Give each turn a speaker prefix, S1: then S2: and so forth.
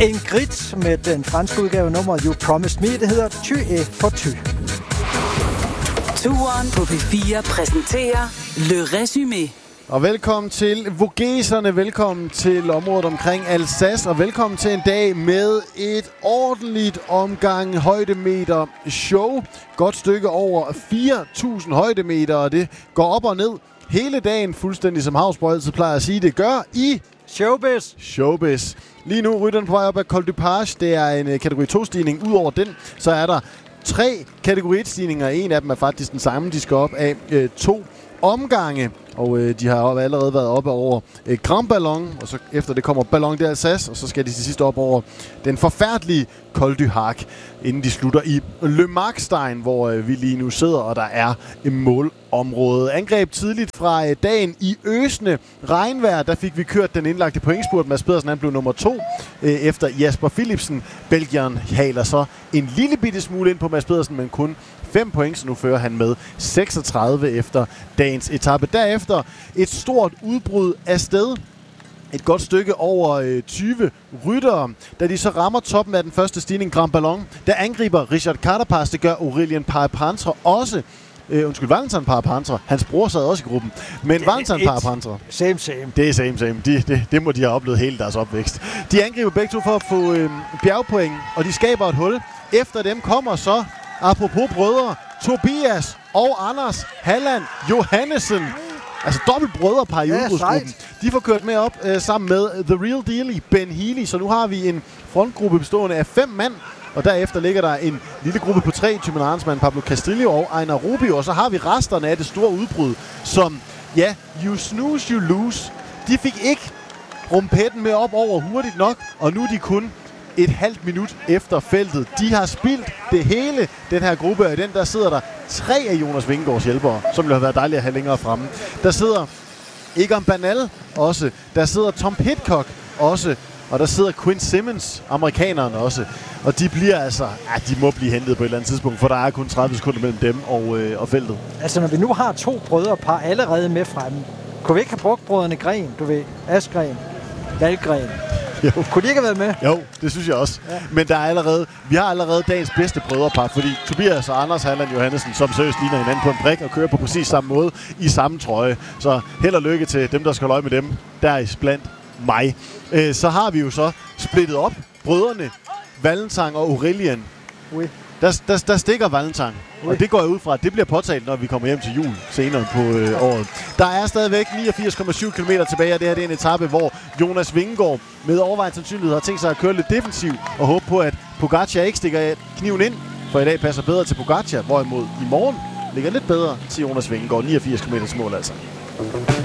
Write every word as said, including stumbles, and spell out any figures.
S1: Ingrid med den franske udgave nummer You Promised Me. Det hedder Tu es for tu.
S2: Turen på P fire præsenterer Le Résumé.
S3: Og velkommen til Vogeserne, velkommen til området omkring Alsace, og velkommen til en dag med et ordentligt omgang højdemeter show. Godt stykke over fire tusind højdemeter, og det går op og ned hele dagen, fuldstændig som Havsborg altid plejer at sige, det gør i
S1: Showbiz.
S3: Showbiz. Lige nu rytter den på vej op ad Col du Page. Det er en kategori to-stigning. Udover den, så er der tre kategori et-stigninger. En af dem er faktisk den samme. De skal op af øh, to omgange. Og øh, de har allerede været oppe over øh, Grand Ballon, og så efter det kommer Ballon d'Alsace, og så skal de til sidst op over den forfærdelige Col du Hac, inden de slutter i Le Markstein, hvor øh, vi lige nu sidder, og der er et målområde. Angreb tidligt fra øh, dagen i øsende regnvejr, der fik vi kørt den indlagte pointspurt. Mads Pedersen han blev nummer to øh, efter Jasper Philipsen. Belgieren haler så en lille bitte smule ind på Mads Pedersen, men kun fem point, så nu fører han med seksogtredive efter dagens etape. Derefter et stort udbrud af sted. Et godt stykke over øh, tyve ryttere, da de så rammer toppen af den første stigning, Grand Ballon. Der angriber Richard Carapaz, det gør Aurélien Parapantre også. Øh, undskyld, Valentin Parapantre. Hans bror sad også i gruppen. Men Valentin Parapantre.
S1: Same, same.
S3: Det er same, same. De, det, det må de have oplevet hele deres opvækst. De angriber begge to for at få øh, bjergpoint, og de skaber et hul. Efter dem kommer så, apropos brødre, Tobias og Anders Halland Johannesen. Altså dobbelt brødrepar i
S1: ja,
S3: udbrudsgruppen. De får kørt med op øh, sammen med The Real Deal i Ben Healy. Så nu har vi en frontgruppe bestående af fem mand. Og derefter ligger der en lille gruppe på tre. Thymen Arnsmann, Pablo Castillo og Einar Rubio. Og så har vi resterne af det store udbrud, som, ja, you snooze, you lose. De fik ikke rumpetten med op over hurtigt nok, og nu er de kun et halvt minut efter feltet. De har spildt det hele, den her gruppe, og i den der sidder der tre af Jonas Vingegaards hjælpere, som ville have været dejligt at have længere fremme. Der sidder Egan Bernal også, der sidder Tom Pidcock også, og der sidder Quinn Simmons, amerikaneren også. Og de bliver altså, ja, de må blive hentet på et eller andet tidspunkt, for der er kun tredive sekunder mellem dem og, øh, og feltet.
S1: Altså når vi nu har to brødrepar allerede med fremme, kunne vi ikke have brugt brødrene Gren, du ved, Askren, Valgren?
S3: Jo.
S1: Kunne de ikke have været med?
S3: Jo, det synes jeg også. Ja. Men der er allerede, vi har allerede dagens bedste brødrepar, fordi Tobias og Anders Halland Johannesen, som seriøst ligner hinanden på en brik og kører på præcis samme måde i samme trøje. Så held og lykke til dem, der skal holde øje med dem. Der er blandt mig. Øh, så har vi jo så splittet op brødrene Valentin og Aurélien.
S1: Oui.
S3: Der, der, der stikker Valentin, og det går jeg ud fra, at det bliver påtalt, når vi kommer hjem til jul senere på øh, året. Der er stadigvæk niogfirs komma syv kilometer tilbage, og det her det er en etape, hvor Jonas Vingegaard med overvejende sandsynlighed har tænkt sig at køre lidt defensiv og håbe på, at Pogacar ikke stikker kniven ind, for i dag passer bedre til Pogacar, hvorimod i morgen ligger lidt bedre til Jonas Vingegaard. niogfirs kilometer mål altså.